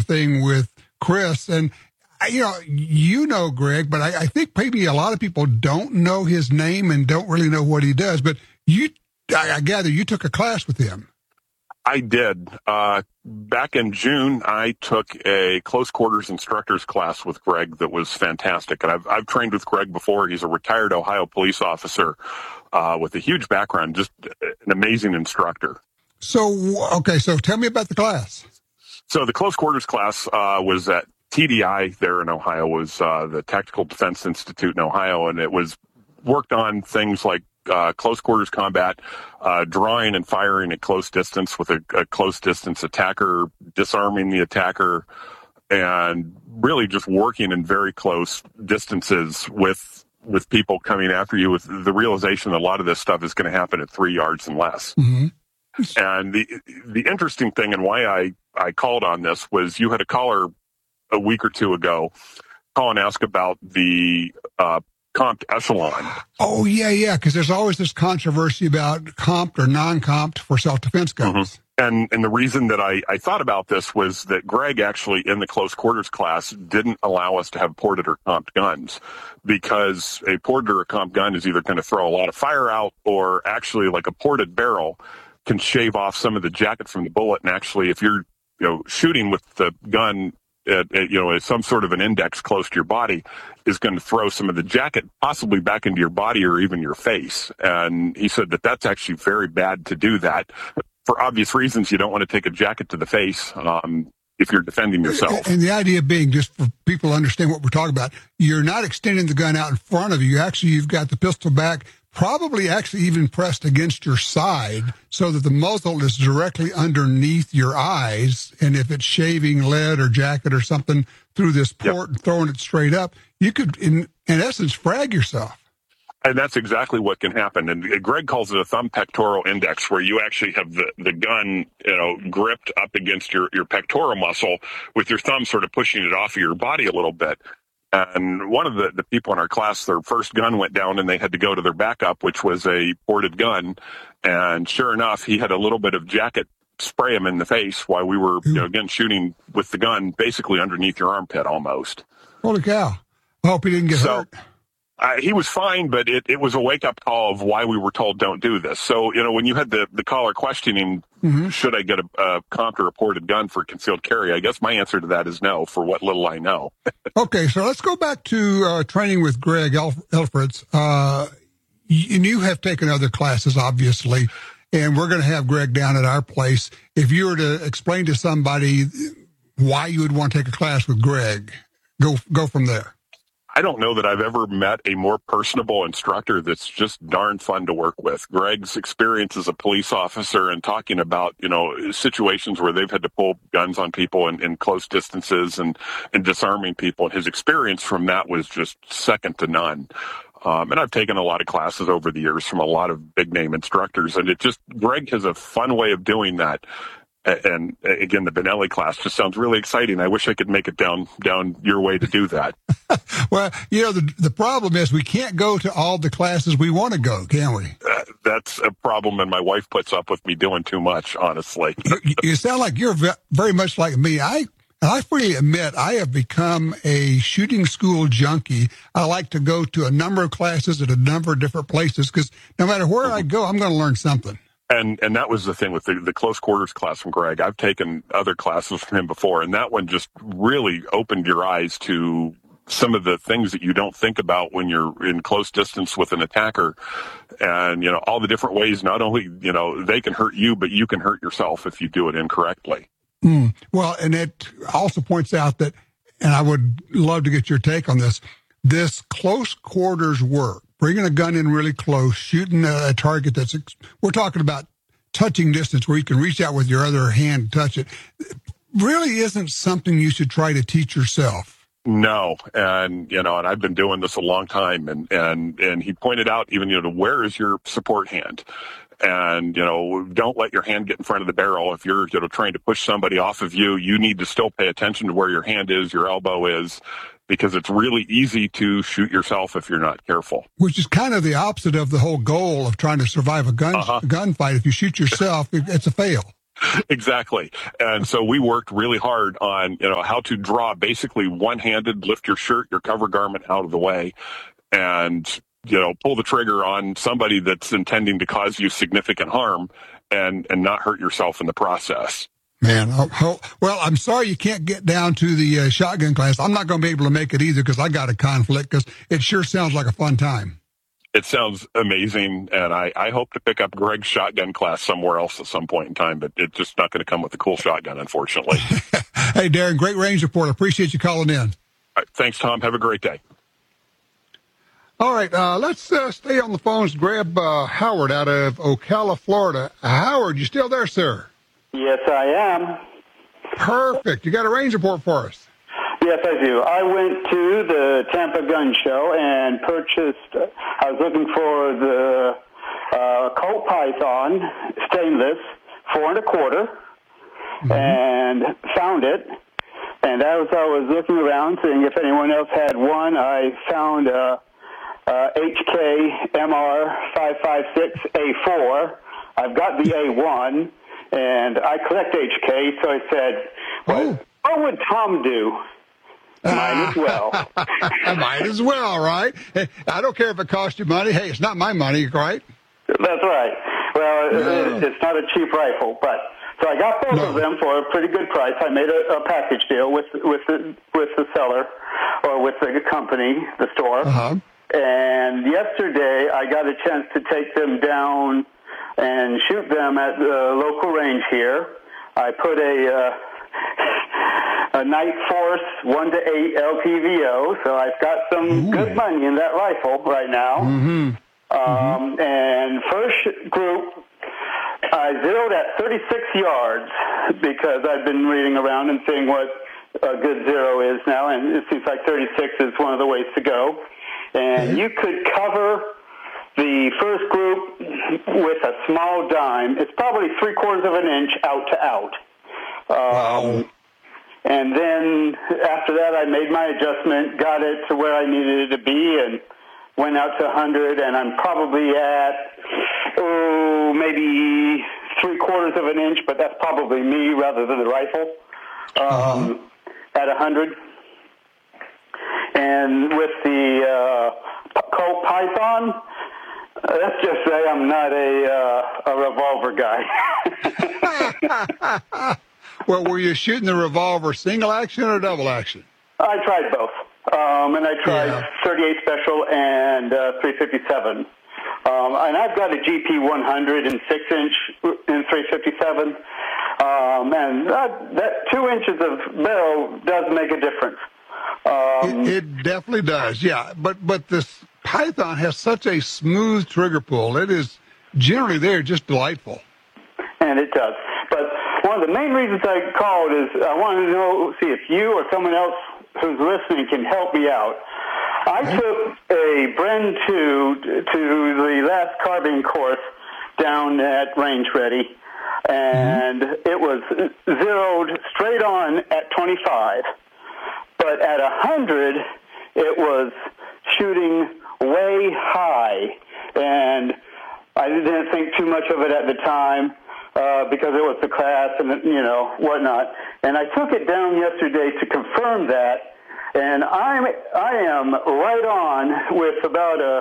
thing with Chris. And, you know Greg, but I think maybe a lot of people don't know his name and don't really know what he does. But I gather you took a class with him. I did. Back in June, I took a close quarters instructor's class with Greg that was fantastic. And I've trained with Greg before. He's a retired Ohio police officer with a huge background, just an amazing instructor. So tell me about the class. So the close quarters class was at TDI there in Ohio, was the Tactical Defense Institute in Ohio, and it was worked on things like close quarters combat, drawing and firing at close distance with a close distance attacker, disarming the attacker, and really just working in very close distances with people coming after you, with the realization that a lot of this stuff is going to happen at 3 yards and less. Mm-hmm. And the interesting thing, and why I called on this, was you had a caller a week or two ago call and ask about the comped echelon. Oh, yeah, because there's always this controversy about comped or non-comped for self-defense guns. Mm-hmm. And the reason that I thought about this was that Greg actually, in the close quarters class, didn't allow us to have ported or comped guns, because a ported or a comped gun is either going to throw a lot of fire out, or actually, like a ported barrel can shave off some of the jacket from the bullet. And actually, if you're shooting with the gun at some sort of an index close to your body, is going to throw some of the jacket possibly back into your body or even your face. And he said that that's actually very bad to do that. For obvious reasons, you don't want to take a jacket to the face if you're defending yourself. And the idea being, just for people to understand what we're talking about, you're not extending the gun out in front of you. You've got the pistol back, probably actually even pressed against your side, so that the muzzle is directly underneath your eyes. And if it's shaving lead or jacket or something through this port and throwing it straight up, you could, in essence, frag yourself. And that's exactly what can happen. And Greg calls it a thumb pectoral index, where you actually have the gun, gripped up against your pectoral muscle, with your thumb sort of pushing it off of your body a little bit. And one of the people in our class, their first gun went down and they had to go to their backup, which was a ported gun. And sure enough, he had a little bit of jacket spray him in the face while we were, again, shooting with the gun basically underneath your armpit almost. Holy cow. I hope he didn't get hurt. He was fine, but it was a wake-up call of why we were told don't do this. So, when you had the caller questioning, should I get a comped or a ported gun for concealed carry, I guess my answer to that is no, for what little I know. Okay, so let's go back to training with Greg Elfritz. And you have taken other classes, obviously, and we're going to have Greg down at our place. If you were to explain to somebody why you would want to take a class with Greg, go from there. I don't know that I've ever met a more personable instructor that's just darn fun to work with. Greg's experience as a police officer and talking about, situations where they've had to pull guns on people in close distances and disarming people. And his experience from that was just second to none. And I've taken a lot of classes over the years from a lot of big name instructors. And Greg has a fun way of doing that. And again, the Benelli class just sounds really exciting. I wish I could make it down your way to do that. Well, the problem is we can't go to all the classes we want to go, can we? That's a problem, and my wife puts up with me doing too much, honestly. You sound like you're very much like me. I freely admit I have become a shooting school junkie. I like to go to a number of classes at a number of different places, because no matter where I go, I'm going to learn something. And that was the thing with the close quarters class from Greg. I've taken other classes from him before, and that one just really opened your eyes to some of the things that you don't think about when you're in close distance with an attacker. And, all the different ways, not only, they can hurt you, but you can hurt yourself if you do it incorrectly. Well, and it also points out that, and I would love to get your take on this close quarters work, bringing a gun in really close, shooting a target we're talking about touching distance where you can reach out with your other hand and touch it, really isn't something you should try to teach yourself. No. And, and I've been doing this a long time. And he pointed out even, where is your support hand? And, don't let your hand get in front of the barrel. If you're, trying to push somebody off of you, you need to still pay attention to where your hand is, your elbow is, because it's really easy to shoot yourself if you're not careful. Which is kind of the opposite of the whole goal of trying to survive a gunfight. If you shoot yourself, it's a fail. Exactly. And so we worked really hard on, how to draw basically one-handed, lift your shirt, your cover garment out of the way, and, pull the trigger on somebody that's intending to cause you significant harm and not hurt yourself in the process. Man, well, I'm sorry you can't get down to the shotgun class. I'm not going to be able to make it either because I got a conflict, because it sure sounds like a fun time. It sounds amazing, and I hope to pick up Greg's shotgun class somewhere else at some point in time, but it's just not going to come with a cool shotgun, unfortunately. Hey, Darren, great range report. I appreciate you calling in. All right, thanks, Tom. Have a great day. All right, let's stay on the phones. Grab Howard out of Ocala, Florida. Howard, you still there, sir? Yes, I am. Perfect. You got a range report for us? Yes, I do. I went to the Tampa Gun Show and purchased, I was looking for the Colt Python stainless 4 1/4, and found it. And as I was looking around, seeing if anyone else had one, I found HK MR 556A4. I've got the A1, and I collect HK, so I said, what would Tom do? Might as well. Might as well, right? Hey, I don't care if it costs you money. Hey, it's not my money, right? That's right. Well, it's not a cheap rifle, but so I got both of them for a pretty good price. I made a package deal with the seller, or with the company, the store. And yesterday I got a chance to take them down and shoot them at the local range here. I put a Night Force 1-8 LPVO, so I've got some good money in that rifle right now. And first group, I zeroed at 36 yards because I've been reading around and seeing what a good zero is now, and it seems like 36 is one of the ways to go. And you could cover the first group with a small dime. It's probably 3/4 of an inch out to out. And then after that, I made my adjustment, got it to where I needed it to be, and went out to 100, and I'm probably at, maybe 3/4 of an inch, but that's probably me rather than the rifle, at 100. And with the Colt Python, let's just say I'm not a revolver guy. Well, were you shooting the revolver single action or double action? I tried both. And I tried 38 Special and 357. And I've got a GP 100 and 6-inch in 357. And that 2 inches of barrel does make a difference. It definitely does, yeah. But this Python has such a smooth trigger pull. It is generally just delightful. And it does. But one of the main reasons I called is I wanted to see if you or someone else who's listening can help me out. I took a Bren 2 to the last carbine course down at Range Ready, and it was zeroed straight on at 25. But at 100, it was shooting way high, and I didn't think too much of it at the time because it was the class and, whatnot. And I took it down yesterday to confirm that, and I am right on with about a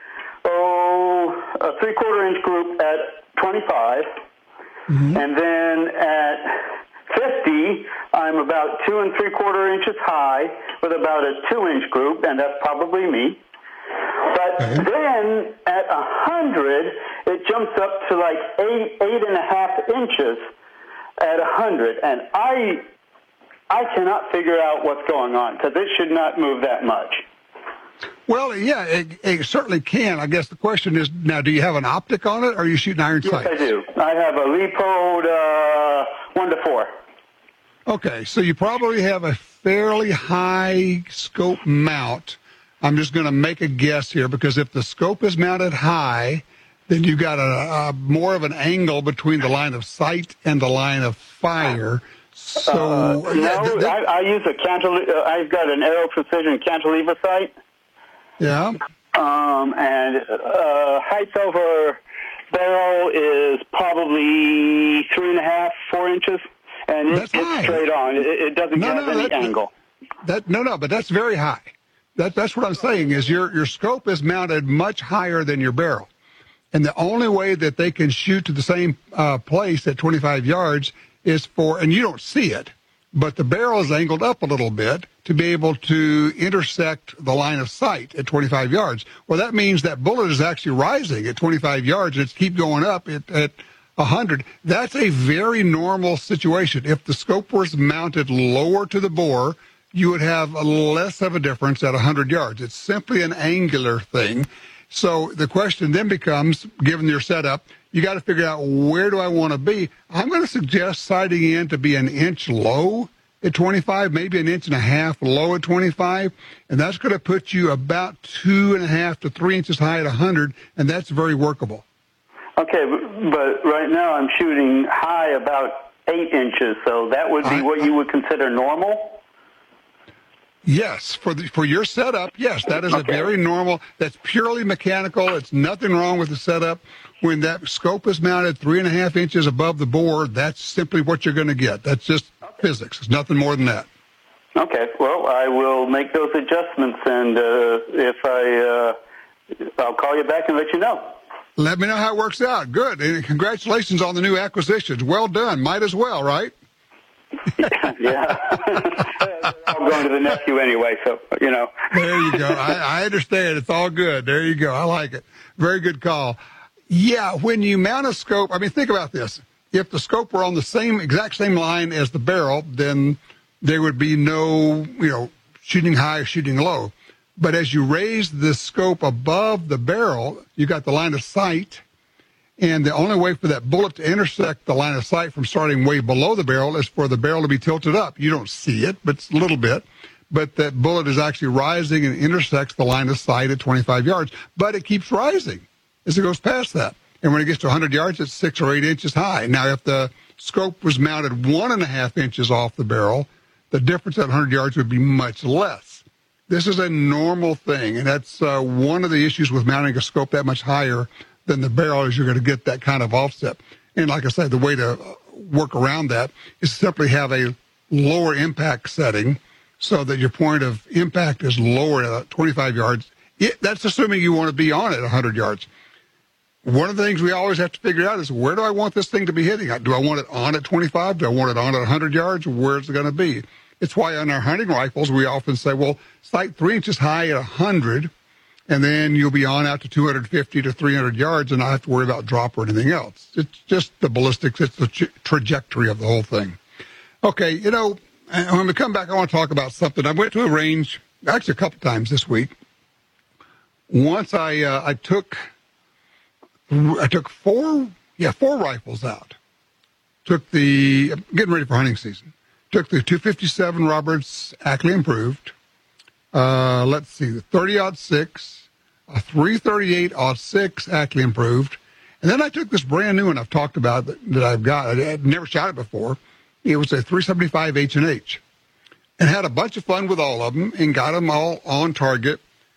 3/4 inch group at 25, and then at 50, I'm about 2 3/4 inches high with about a 2-inch group, and that's probably me. But then at 100, it jumps up to like 8.5 inches at 100, and I cannot figure out what's going on because it should not move that much. Well, yeah, it certainly can. I guess the question is, now, do you have an optic on it, or are you shooting iron sights? Yes, I do. I have a Leupold 1-4. Okay, so you probably have a fairly high scope mount. I'm just going to make a guess here, because if the scope is mounted high, then you've got a more of an angle between the line of sight and the line of fire. So I use a cantilever. I've got an Aero Precision cantilever sight. Yeah. And height over barrel is probably 3.5, 4 inches, and it's straight on. It doesn't have any angle. But that's very high. That's what I'm saying is your scope is mounted much higher than your barrel. And the only way that they can shoot to the same place at 25 yards is and you don't see it, but the barrel is angled up a little bit to be able to intersect the line of sight at 25 yards. Well, that means that bullet is actually rising at 25 yards and it's keep going up at 100. That's a very normal situation. If the scope was mounted lower to the bore, you would have less of a difference at 100 yards. It's simply an angular thing. So the question then becomes, given your setup, you got to figure out where do I want to be. I'm going to suggest sighting in to be an inch low at 25, maybe an inch and a half low at 25, and that's going to put you about 2.5 to 3 inches high at 100, and that's very workable. Okay, but right now I'm shooting high about 8 inches, so that would be what you would consider normal? Yes, for your setup, yes, that is a very normal. That's purely mechanical. It's nothing wrong with the setup. When that scope is mounted 3.5 inches above the bore, that's simply what you're going to get. That's just physics. It's nothing more than that. Okay, well, I will make those adjustments, and I'll call you back and let you know. Let me know how it works out. Good, and congratulations on the new acquisitions. Well done. Might as well, right? Yeah. I'm going to the nephew anyway, so, you know. There you go. I understand. It's all good. There you go. I like it. Very good call. Yeah, when you mount a scope, I mean, think about this. If the scope were on the exact same line as the barrel, then there would be no, shooting high or shooting low. But as you raise the scope above the barrel, you got the line of sight. And the only way for that bullet to intersect the line of sight from starting way below the barrel is for the barrel to be tilted up. You don't see it, but it's a little bit. But that bullet is actually rising and intersects the line of sight at 25 yards. But it keeps rising as it goes past that. And when it gets to 100 yards, it's 6 or 8 inches high. Now, if the scope was mounted 1.5 inches off the barrel, the difference at 100 yards would be much less. This is a normal thing, and that's one of the issues with mounting a scope that much higher than the barrel is you're going to get that kind of offset. And like I said, the way to work around that is simply have a lower impact setting so that your point of impact is lower at 25 yards. That's assuming you want to be on it 100 yards. One of the things we always have to figure out is where do I want this thing to be hitting? Do I want it on at 25? Do I want it on at 100 yards? Where's it going to be? It's why on our hunting rifles, we often say, well, sight 3 inches high at 100, and then you'll be on out to 250 to 300 yards and not have to worry about drop or anything else. It's just the ballistics. It's the trajectory of the whole thing. Okay, when we come back, I want to talk about something. I went to a range, actually a couple times this week. Once I took 4 rifles out. Getting ready for hunting season. Took the .257 Roberts Ackley Improved. The 30-06, a .338-06 Ackley Improved, and then I took this brand new one I've talked about that I've got. I had never shot it before. It was a .375 H&H, and had a bunch of fun with all of them and got them all on target.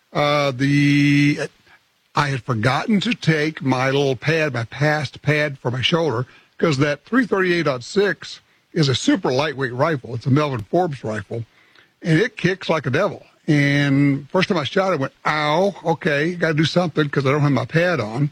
I had forgotten to take my little pad, my past pad for my shoulder, because that .338-06 is a super lightweight rifle. It's a Melvin Forbes rifle, and it kicks like a devil. And first time I shot it, I went, ow, okay, got to do something because I don't have my pad on.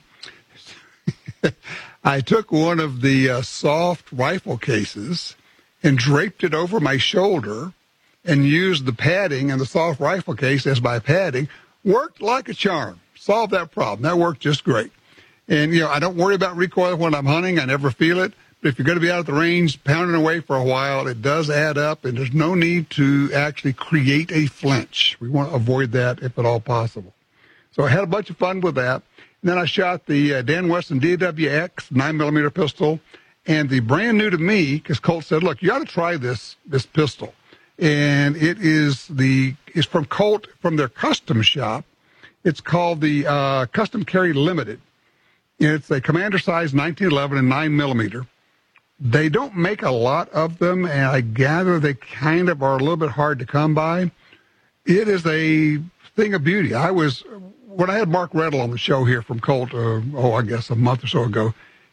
I took one of the soft rifle cases and draped it over my shoulder and used the padding and the soft rifle case as my padding. Worked like a charm. Solved that problem. That worked just great. And, I don't worry about recoil when I'm hunting. I never feel it. But if you're going to be out at the range pounding away for a while, it does add up, and there's no need to actually create a flinch. We want to avoid that if at all possible. So I had a bunch of fun with that. And then I shot the Dan Wesson DWX 9mm pistol, and the brand new to me, because Colt said, look, you ought to try this pistol. And it's from Colt, from their custom shop. It's called the Custom Carry Limited. It's a commander size 1911 and 9mm. They don't make a lot of them, and I gather they kind of are a little bit hard to come by. It is a thing of beauty. When I had Mark Reddle on the show here from Colt, I guess a month or so ago,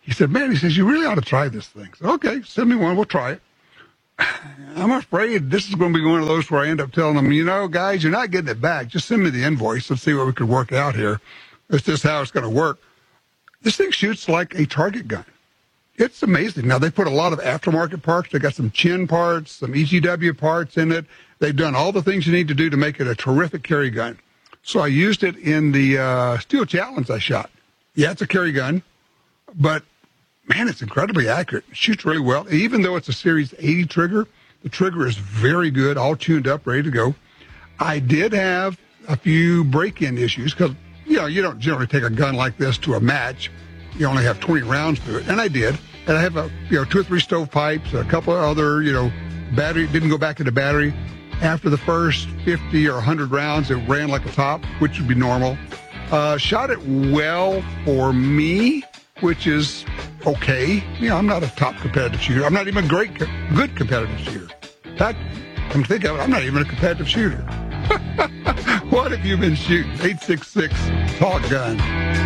He said, man, he says, you really ought to try this thing. So, okay, send me one. We'll try it. I'm afraid this is going to be one of those where I end up telling them, guys, you're not getting it back. Just send me the invoice. Let's see what we could work out here. That's just how it's going to work. This thing shoots like a target gun. It's amazing. Now, they put a lot of aftermarket parts. They got some chin parts, some EGW parts in it. They've done all the things you need to do to make it a terrific carry gun. So I used it in the Steel Chatelains I shot. Yeah, it's a carry gun, but, man, it's incredibly accurate. It shoots really well. Even though it's a Series 80 trigger, the trigger is very good, all tuned up, ready to go. I did have a few break-in issues because, you don't generally take a gun like this to a match. You only have 20 rounds to it, and I did. And I have 2 or 3 stovepipes, a couple of other, battery, didn't go back into battery. After the first 50 or 100 rounds, it ran like a top, which would be normal. Shot it well for me, which is okay. I'm not a top competitive shooter. I'm not even a good competitive shooter. In fact, come to think of it, I'm not even a competitive shooter. What have you been shooting? 866 Talk Gun.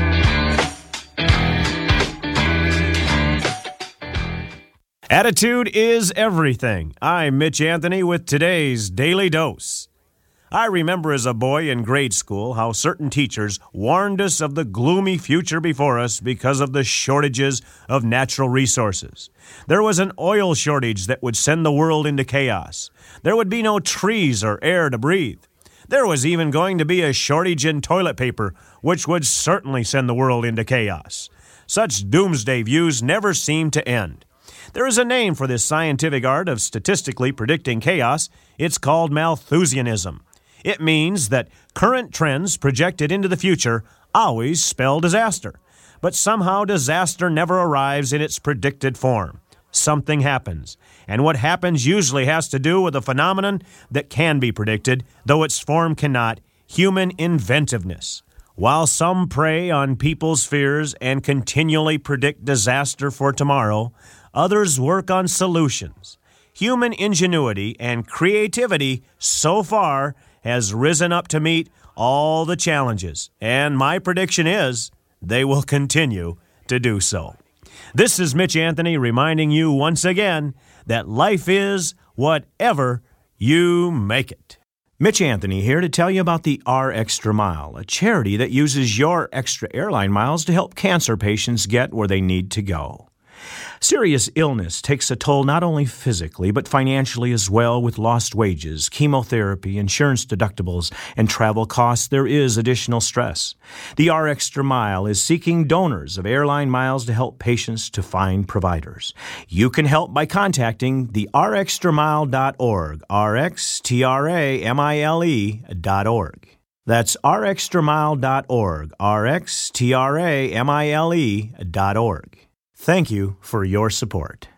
Attitude is everything. I'm Mitch Anthony with today's Daily Dose. I remember as a boy in grade school how certain teachers warned us of the gloomy future before us because of the shortages of natural resources. There was an oil shortage that would send the world into chaos. There would be no trees or air to breathe. There was even going to be a shortage in toilet paper, which would certainly send the world into chaos. Such doomsday views never seem to end. There is a name for this scientific art of statistically predicting chaos. It's called Malthusianism. It means that current trends projected into the future always spell disaster. But somehow disaster never arrives in its predicted form. Something happens. And what happens usually has to do with a phenomenon that can be predicted, though its form cannot: human inventiveness. While some prey on people's fears and continually predict disaster for tomorrow, others work on solutions. Human ingenuity and creativity so far has risen up to meet all the challenges, and my prediction is they will continue to do so. This is Mitch Anthony reminding you once again that life is whatever you make it. Mitch Anthony here to tell you about the R Extra Mile, a charity that uses your extra airline miles to help cancer patients get where they need to go. Serious illness takes a toll not only physically, but financially as well. With lost wages, chemotherapy, insurance deductibles, and travel costs, there is additional stress. The R Extra Mile is seeking donors of airline miles to help patients to find providers. You can help by contacting the rxtramile.org, rxtramile.org. That's rxtramile.org, rxtramile.org. Thank you for your support.